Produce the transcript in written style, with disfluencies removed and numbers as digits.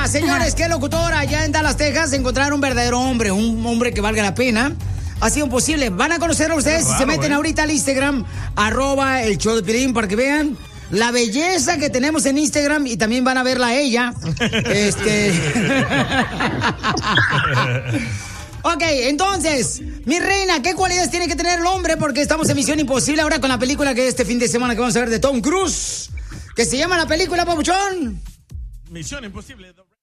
señores, ¿qué locutora allá en Dallas, Texas, encontrar un verdadero hombre, un hombre que valga la pena? Ha sido posible. Van a conocerlo ustedes si se meten ahorita al Instagram, @el show de Piolín, para que vean la belleza que tenemos en Instagram y también van a verla a ella. Ok, entonces, mi reina, ¿qué cualidades tiene que tener el hombre? Porque estamos en Misión Imposible ahora con la película que este fin de semana que vamos a ver de Tom Cruise, que se llama la película, papuchón. Misión Imposible.